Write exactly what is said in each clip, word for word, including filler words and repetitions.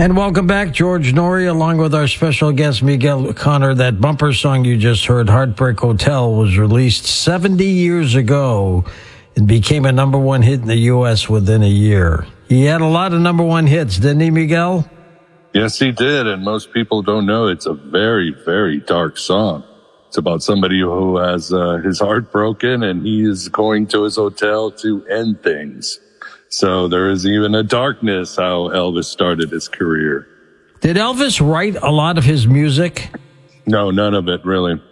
And welcome back, George Noory, along with our special guest, Miguel O'Connor. That bumper song you just heard, Heartbreak Hotel, was released seventy years ago and became a number one hit in the U S within a year. He had a lot of number one hits, didn't he, Miguel? Yes, he did, and most people don't know it's a very, very dark song. It's about somebody who has uh, his heart broken, and he is going to his hotel to end things. So there is even a darkness how Elvis started his career. Did Elvis write a lot of his music? No, none of it, really.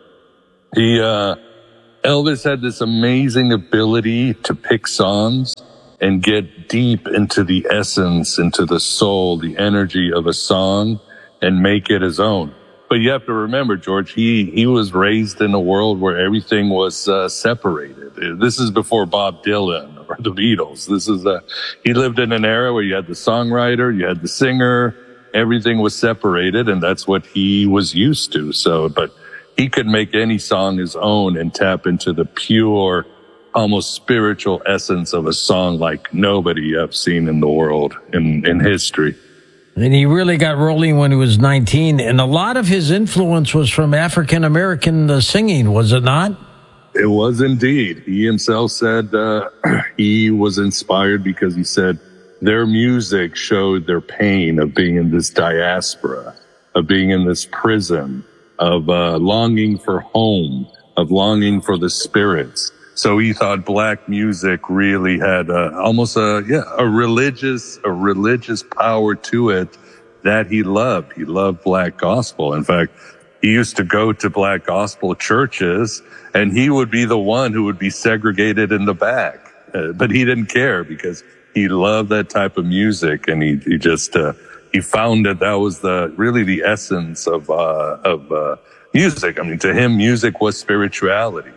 He, uh, Elvis had this amazing ability to pick songs and get deep into the essence, into the soul, the energy of a song, and make it his own. But you have to remember, George, he, he was raised in a world where everything was uh, separated. This is before Bob Dylan or the Beatles. This is a, he lived in an era where you had the songwriter, you had the singer, everything was separated, and that's what he was used to. So, but he could make any song his own and tap into the pure, almost spiritual essence of a song like nobody I've seen in the world, in, in history. And he really got rolling when he was nineteen, and a lot of his influence was from African-American uh, singing, was it not? It was indeed. He himself said uh, he was inspired because he said their music showed their pain of being in this diaspora, of being in this prison, of uh, longing for home, of longing for the spirits. So he thought black music really had a, almost a, yeah, a religious, a religious power to it that he loved. He loved black gospel. In fact, he used to go to black gospel churches and he would be the one who would be segregated in the back. Uh, but he didn't care because he loved that type of music, and he, he just, uh, he found that that was the, really the essence of, uh, of, uh, music. I mean, to him, music was spirituality.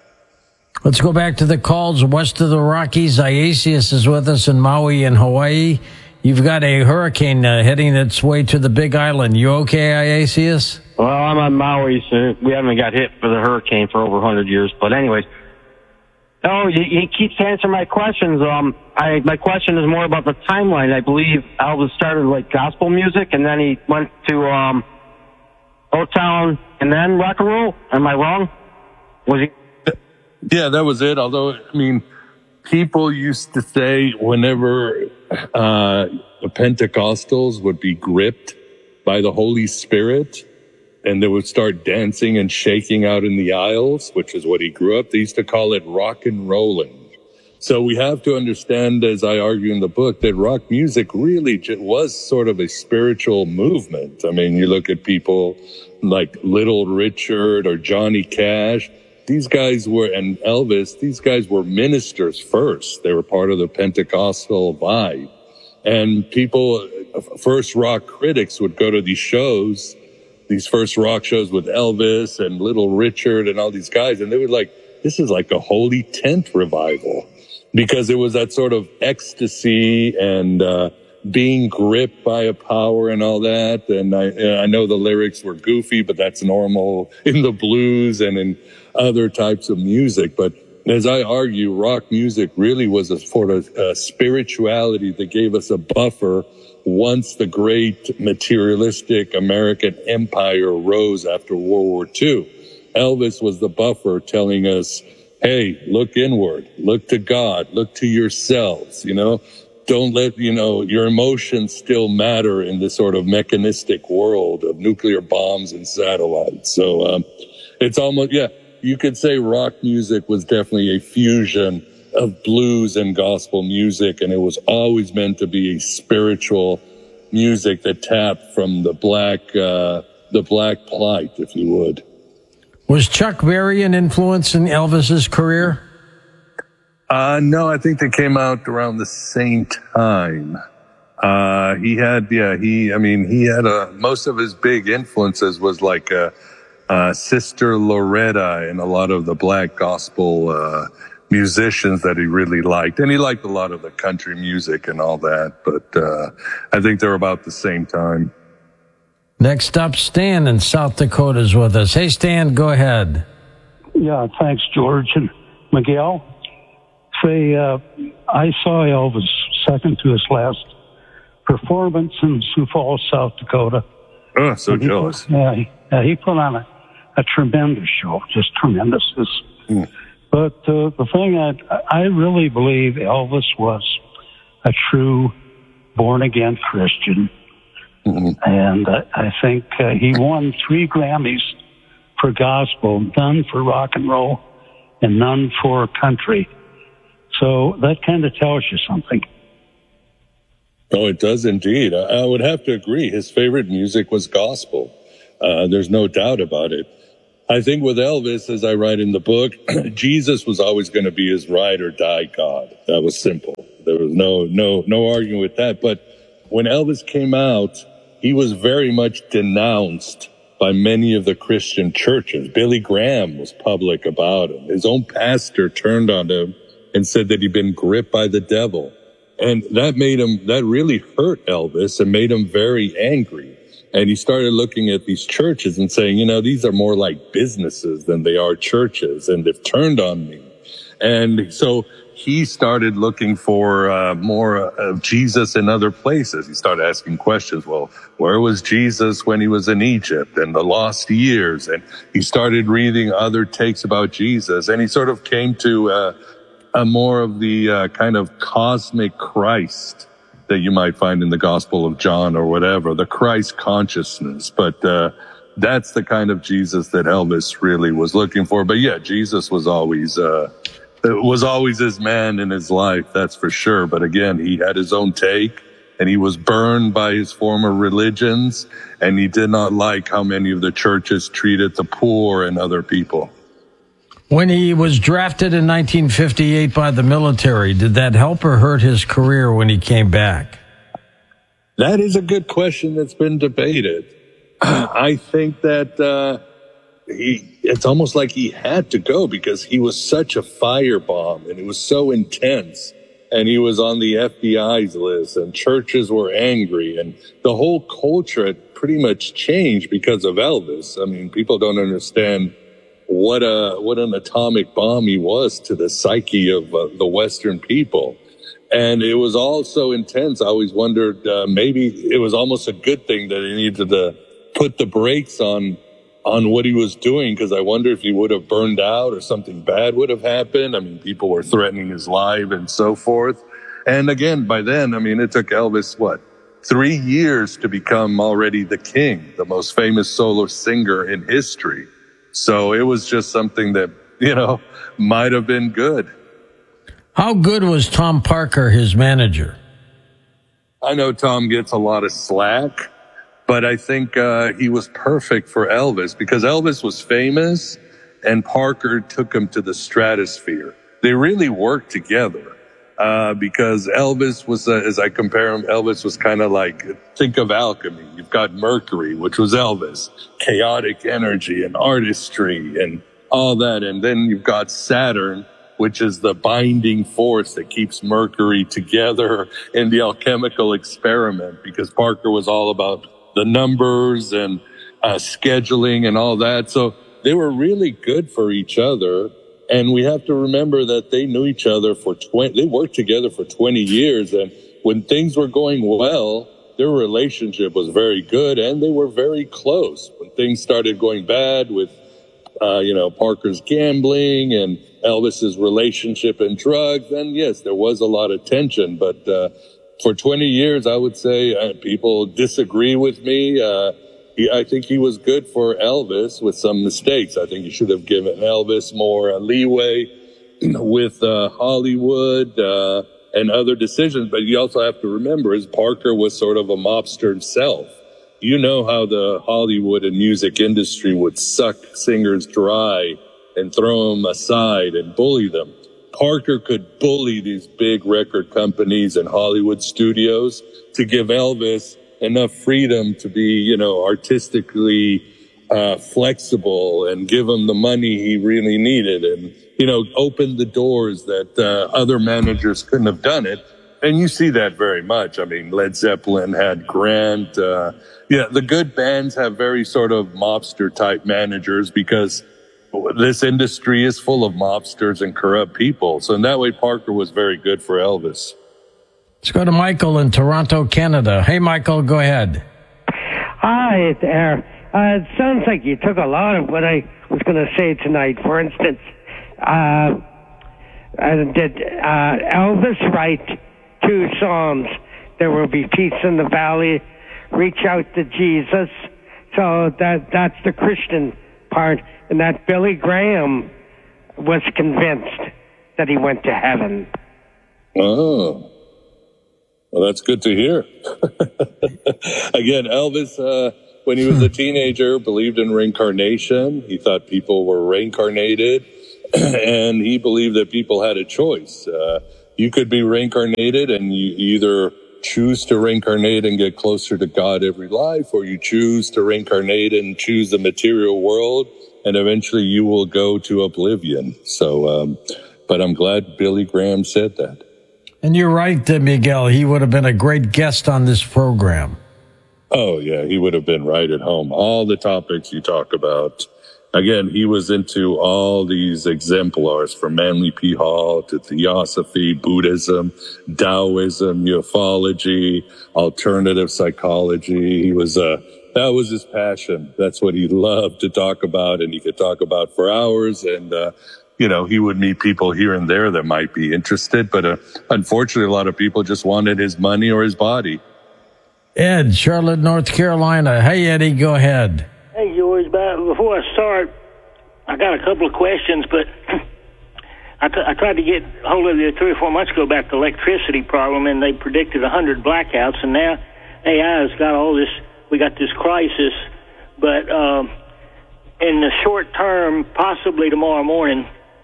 Let's go back to the calls west of the Rockies. Iasius is with us in Maui in Hawaii. You've got a hurricane uh, heading its way to the Big Island. You okay, Iasius? Well, I'm on Maui, so we haven't got hit for the hurricane for over one hundred years. But anyways, oh, he, he keeps answering my questions. Um, I, my question is more about the timeline. I believe Elvis started like gospel music, and then he went to um, O-Town and then rock and roll. Am I wrong? Was he? Yeah, that was it. Although, I mean, people used to say whenever uh Pentecostals would be gripped by the Holy Spirit and they would start dancing and shaking out in the aisles, which is what he grew up, they used to call it rock and rolling. So we have to understand, as I argue in the book, that rock music really was sort of a spiritual movement. I mean, you look at people like Little Richard or Johnny Cash. These guys were, and Elvis, these guys were ministers first. They were part of the Pentecostal vibe. And people, first rock critics would go to these shows, these first rock shows with Elvis and Little Richard and all these guys, and they were like, this is like a holy tent revival. Because it was that sort of ecstasy and uh being gripped by a power and all that. And I, and I know the lyrics were goofy, but that's normal in the blues and in other types of music. But as I argue, rock music really was a sort of uh, spirituality that gave us a buffer once the great materialistic American empire rose after World War Two. Elvis was the buffer telling us, hey, look inward, look to God, look to yourselves, you know. Don't let, you know, your emotions still matter in this sort of mechanistic world of nuclear bombs and satellites. So um, it's almost, yeah, you could say rock music was definitely a fusion of blues and gospel music, and it was always meant to be a spiritual music that tapped from the black, uh, the black plight, if you would. Was Chuck Berry an influence in Elvis's career? Uh, no, I think they came out around the same time. Uh, he had, yeah, he, I mean, he had a, most of his big influences was like, uh, uh, Sister Loretta and a lot of the black gospel, uh, musicians that he really liked. And he liked a lot of the country music and all that, but, uh, I think they're about the same time. Next up, Stan in South Dakota is with us. Hey, Stan, go ahead. Yeah, thanks, George and Miguel. Say, uh, I saw Elvis second to his last performance in Sioux Falls, South Dakota. Oh, so And he jealous. Put, yeah, he, uh, he put on a, a tremendous show, just tremendous. It's, Mm. But uh, the thing I, I really believe Elvis was a true born-again Christian. Mm-hmm. And uh, I think uh, he won three Grammys for gospel, none for rock and roll, and none for country. So that kind of tells you something. Oh, it does indeed. I, I would have to agree. His favorite music was gospel. Uh, there's no doubt about it. I think with Elvis, as I write in the book, Jesus was always going to be his ride or die God. That was simple. There was no, no, no arguing with that. But when Elvis came out, he was very much denounced by many of the Christian churches. Billy Graham was public about him. His own pastor turned on him and said that he'd been gripped by the devil. And that made him, that really hurt Elvis and made him very angry. And he started looking at these churches and saying, you know, these are more like businesses than they are churches, and they've turned on me. And so he started looking for uh, more of Jesus in other places. He started asking questions. Well, where was Jesus when he was in Egypt and the lost years? And he started reading other takes about Jesus. And he sort of came to uh, a more of the uh, kind of cosmic Christ that you might find in the Gospel of John or whatever, the Christ consciousness. But uh, that's the kind of Jesus that Elvis really was looking for. But yeah, Jesus was always uh, was always his man in his life, that's for sure. But again, he had his own take, and he was burned by his former religions, and he did not like how many of the churches treated the poor and other people. When he was drafted in nineteen fifty-eight by the military, did that help or hurt his career when he came back? That is a good question that's been debated. I think that uh, he, it's almost like he had to go because he was such a firebomb and it was so intense. And he was on the F B I's list and churches were angry and the whole culture had pretty much changed because of Elvis. I mean, people don't understand what a what an atomic bomb he was to the psyche of uh, the Western people. And it was all so intense. I always wondered, uh, maybe it was almost a good thing that he needed to put the brakes on on what he was doing, because I wonder if he would have burned out or something bad would have happened. I mean, people were threatening his life and so forth. And again, by then, I mean, it took Elvis, what, three years to become already the king, the most famous solo singer in history. So it was just something that, you know, might have been good. How good was Tom Parker, his manager? I know Tom gets a lot of slack, but I think uh, he was perfect for Elvis because Elvis was famous and Parker took him to the stratosphere. They really worked together uh, because Elvis was, uh, as I compare him, Elvis was kind of like, think of alchemy. You've got Mercury, which was Elvis, chaotic energy and artistry and all that. And then you've got Saturn, which is the binding force that keeps Mercury together in the alchemical experiment, because Parker was all about the numbers and uh, scheduling and all that. So they were really good for each other. And we have to remember that they knew each other for twenty, they worked together for twenty years. And when things were going well, their relationship was very good and they were very close. When things started going bad with, uh, you know, Parker's gambling and Elvis's relationship and drugs, then yes, there was a lot of tension. But uh, for twenty years, I would say uh, people disagree with me. Uh, he, I think he was good for Elvis with some mistakes. I think he should have given Elvis more uh, leeway with uh, Hollywood uh, and other decisions. But you also have to remember, is Parker was sort of a mobster himself. You know how the Hollywood and music industry would suck singers dry and throw them aside and bully them. Parker could bully these big record companies and Hollywood studios to give Elvis enough freedom to be, you know, artistically uh, flexible and give him the money he really needed and, you know, open the doors that uh, other managers couldn't have done it. And you see that very much. I mean, Led Zeppelin had Grant. Uh, yeah, the good bands have very sort of mobster type managers because this industry is full of mobsters and corrupt people. So in that way, Parker was very good for Elvis. Let's go to Michael in Toronto, Canada. Hey, Michael, go ahead. Hi there. Uh, it sounds like you took a lot of what I was going to say tonight. For instance, uh, uh, did uh, Elvis write two songs? There will be peace in the valley, reach out to Jesus. So that that's the Christian part. And that Billy Graham was convinced that he went to heaven. Oh, well, that's good to hear. Again, Elvis, uh, when he was a teenager, believed in reincarnation. He thought people were reincarnated, and he believed that people had a choice. Uh, you could be reincarnated, and you either choose to reincarnate and get closer to God every life, or you choose to reincarnate and choose the material world, and eventually you will go to oblivion. So, um, but I'm glad Billy Graham said that. And you're right, Miguel. He would have been a great guest on this program. Oh, yeah, he would have been right at home. All the topics you talk about. Again, he was into all these exemplars, from Manly P. Hall to Theosophy, Buddhism, Taoism, ufology, alternative psychology. He was uh, that was his passion. That's what he loved to talk about, and he could talk about for hours. And uh, you know, he would meet people here and there that might be interested, but uh, unfortunately, a lot of people just wanted his money or his body. Ed, Charlotte, North Carolina. Hey, Eddie, go ahead. Hey, George, before I start, I got a couple of questions, but I, t- I tried to get hold of you three or four months ago about the electricity problem, and they predicted one hundred blackouts, and now A I has got all this, we got this crisis, but um, in the short term, possibly tomorrow morning,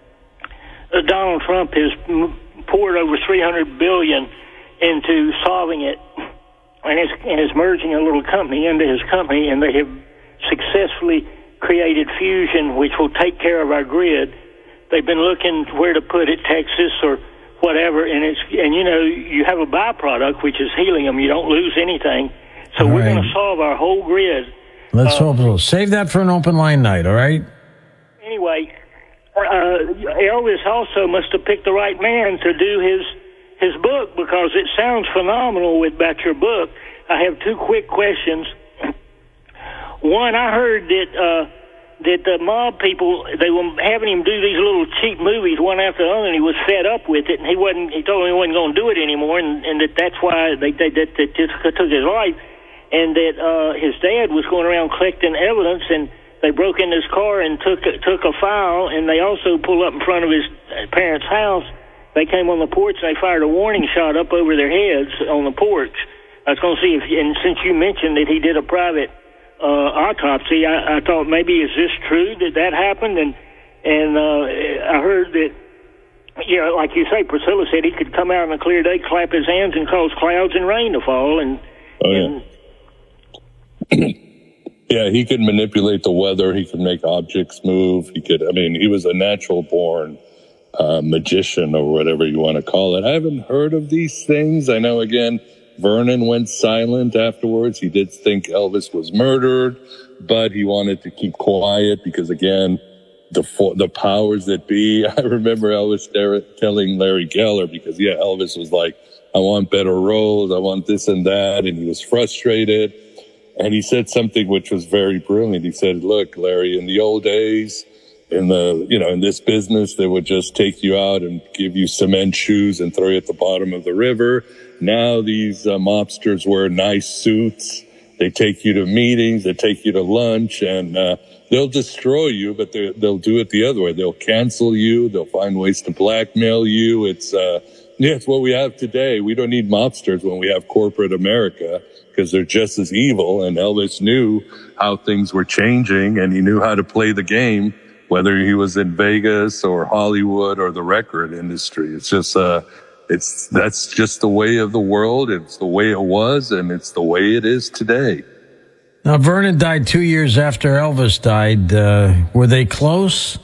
uh, Donald Trump has m- poured over three hundred billion dollars into solving it, and is, and is merging a little company into his company, and they have successfully created fusion, which will take care of our grid. They've been looking where to put it, Texas or whatever, and it's and you know you have a byproduct which is helium. You don't lose anything, so all we're right. going to solve our whole grid. Let's uh, hope so. Save that for an open line night, all right? Anyway, uh, Elvis also must have picked the right man to do his his book, because it sounds phenomenal with about your book. I have two quick questions. One, I heard that uh, that the mob people, they were having him do these little cheap movies one after the other, and he was fed up with it, and he wasn't. He told him he wasn't going to do it anymore, and, and that that's why they, they that, that just took his life, and that uh, his dad was going around collecting evidence, and they broke in his car and took took a file, and they also pulled up in front of his parents' house. They came on the porch and they fired a warning shot up over their heads on the porch. I was going to see if, and since you mentioned that he did a private uh, autopsy, I, I thought maybe is this true that that happened? And and uh, I heard that, you know, like you say, Priscilla said he could come out on a clear day, clap his hands, and cause clouds and rain to fall. And oh yeah, and, yeah, he could manipulate the weather. He could make objects move. He could. I mean, he was a natural born Uh, magician, or whatever you want to call it. I haven't heard of these things. I know, again, Vernon went silent afterwards. He did think Elvis was murdered, but he wanted to keep quiet because, again, the the powers that be. I remember Elvis telling Larry Geller, because, yeah, Elvis was like, I want better roles, I want this and that, and he was frustrated. And he said something which was very brilliant. He said, look, Larry, in the old days, in the, you know, in this business, they would just take you out and give you cement shoes and throw you at the bottom of the river. Now these uh, mobsters wear nice suits. They take you to meetings. They take you to lunch, and uh, they'll destroy you, but they'll do it the other way. They'll cancel you. They'll find ways to blackmail you. It's, uh, yeah, it's what we have today. We don't need mobsters when we have corporate America, because they're just as evil. And Elvis knew how things were changing, and he knew how to play the game, whether he was in Vegas or Hollywood or the record industry. It's just, uh, it's, that's just the way of the world. It's the way it was, and it's the way it is today. Now, Vernon died two years after Elvis died. Uh, were they close?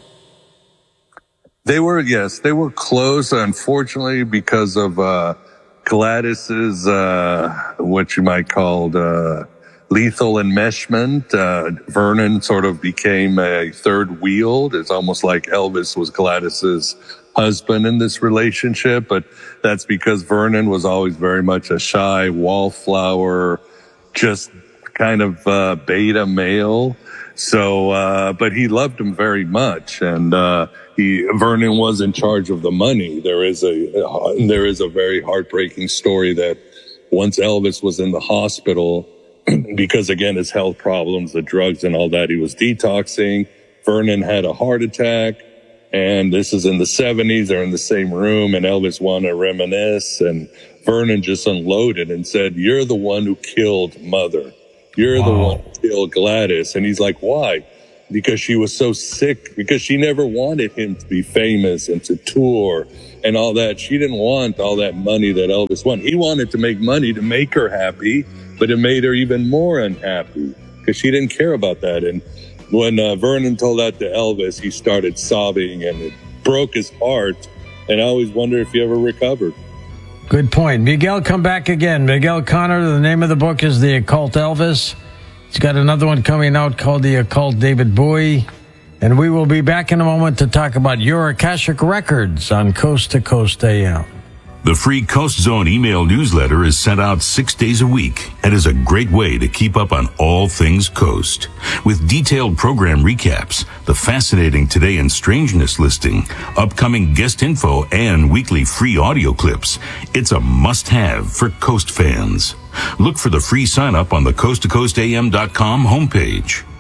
They were, yes, they were close, unfortunately, because of, uh, Gladys's, uh, what you might call, uh, lethal enmeshment. Uh, Vernon sort of became a third wheel. It's almost like Elvis was Gladys's husband in this relationship, but that's because Vernon was always very much a shy wallflower, just kind of uh, beta male. So, uh, but he loved him very much, and uh, he Vernon was in charge of the money. There is a there is a very heartbreaking story that once Elvis was in the hospital because, again, his health problems, the drugs and all that, he was detoxing. Vernon had a heart attack, and this is in the seventies. They're in the same room, and Elvis wanted to reminisce, and Vernon just unloaded and said, "You're the one who killed Mother. You're wow. the one who killed Gladys." And he's like, "Why?" Because she was so sick, because she never wanted him to be famous and to tour and all that. She didn't want all that money that Elvis wanted. He wanted to make money to make her happy, but it made her even more unhappy because she didn't care about that. And when uh, Vernon told that to Elvis, he started sobbing and it broke his heart. And I always wonder if he ever recovered. Good point. Miguel, come back again. Miguel Conner, the name of the book is The Occult Elvis. He's got another one coming out called The Occult David Bowie. And we will be back in a moment to talk about your Akashic Records on Coast to Coast A M. The free Coast Zone email newsletter is sent out six days a week and is a great way to keep up on all things Coast. With detailed program recaps, the fascinating Today in Strangeness listing, upcoming guest info, and weekly free audio clips, it's a must-have for Coast fans. Look for the free sign-up on the coast to coast a m dot com homepage.